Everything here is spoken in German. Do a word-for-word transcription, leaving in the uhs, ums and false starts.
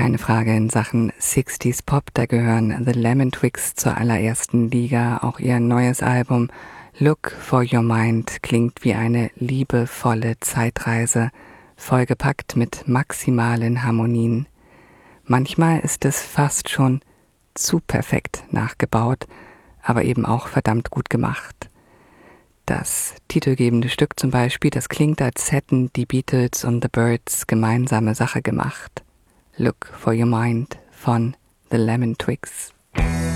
Keine Frage in Sachen sechziger Pop, da gehören The Lemon Twigs zur allerersten Liga. Auch ihr neues Album Look for Your Mind klingt wie eine liebevolle Zeitreise, vollgepackt mit maximalen Harmonien. Manchmal ist es fast schon zu perfekt nachgebaut, aber eben auch verdammt gut gemacht. Das titelgebende Stück zum Beispiel, das klingt, als hätten die Beatles und The Byrds gemeinsame Sache gemacht. Look for Your Mind von The Lemon Twigs.